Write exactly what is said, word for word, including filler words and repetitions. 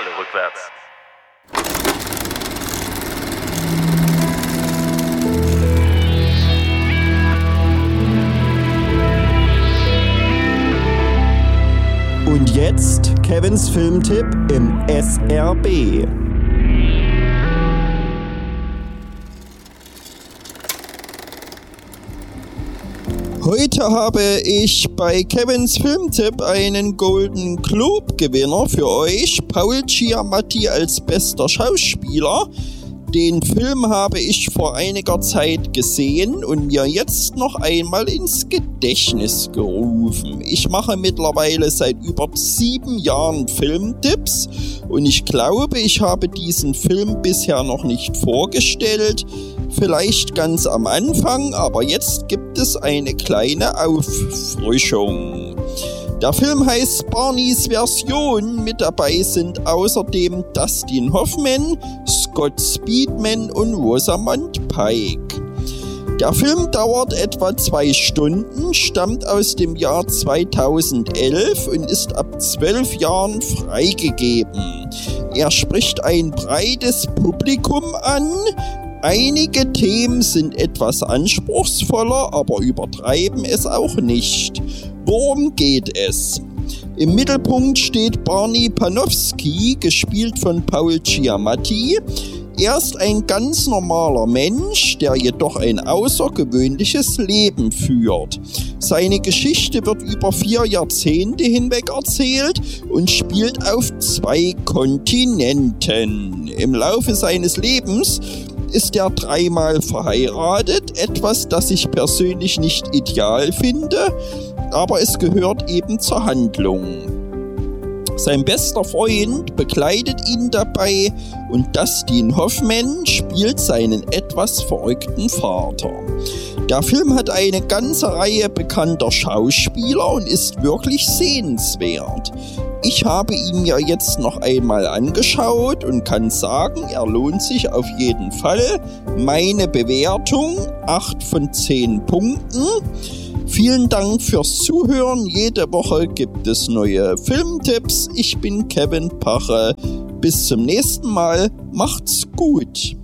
Pedale rückwärts. Und jetzt Kevins Filmtipp im S R B. Heute habe ich bei Kevins Filmtipp einen Golden Globe-Gewinner für euch, Paul Giamatti als bester Schauspieler. Den Film habe ich vor einiger Zeit gesehen und mir jetzt noch einmal ins Gedächtnis gerufen. Ich mache mittlerweile seit über sieben Jahren Filmtipps und ich glaube, ich habe diesen Film bisher noch nicht vorgestellt. Vielleicht ganz am Anfang, aber jetzt gibt es eine kleine Auffrischung. Der Film heißt Barneys Version. Mit dabei sind außerdem Dustin Hoffman, Scott Speedman und Rosamund Pike. Der Film dauert etwa zwei Stunden, stammt aus dem Jahr zweitausendelf und ist ab zwölf Jahren freigegeben. Er spricht ein breites Publikum an. Einige Themen sind etwas anspruchsvoller, aber übertreiben es auch nicht. Worum geht es? Im Mittelpunkt steht Barney Panofsky, gespielt von Paul Giamatti. Er ist ein ganz normaler Mensch, der jedoch ein außergewöhnliches Leben führt. Seine Geschichte wird über vier Jahrzehnte hinweg erzählt und spielt auf zwei Kontinenten. Im Laufe seines Lebens ist er dreimal verheiratet, etwas, das ich persönlich nicht ideal finde, aber es gehört eben zur Handlung. Sein bester Freund begleitet ihn dabei und Dustin Hoffman spielt seinen etwas verrückten Vater. Der Film hat eine ganze Reihe bekannter Schauspieler und ist wirklich sehenswert. Ich habe ihn mir jetzt noch einmal angeschaut und kann sagen, er lohnt sich auf jeden Fall. Meine Bewertung, acht von zehn Punkten. Vielen Dank fürs Zuhören. Jede Woche gibt es neue Filmtipps. Ich bin Kevin Pache. Bis zum nächsten Mal. Macht's gut.